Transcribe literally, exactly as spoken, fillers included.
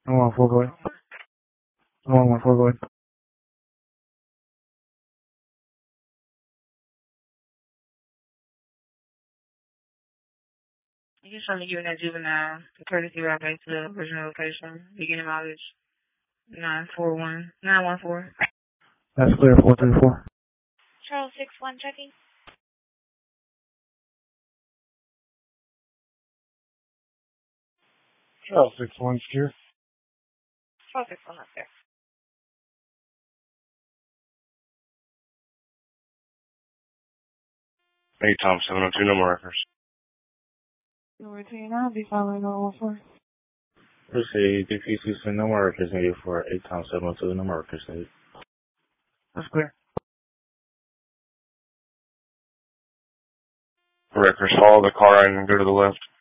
one one four, go ahead. one one four, go ahead. He's trying to give that juvenile the courtesy ride back to the original location, beginning mileage nine four one nine one four. That's clear, four three four. Charles six one checking. Charles six one secure. Charles six one up there. Hey, Tom, seven oh two, no more records. No routine, I'll be following nine one four. Proceed, D P C, no more records needed for eight Tom seven oh two, no more records needed. That's clear. Records, follow the car and go to the left.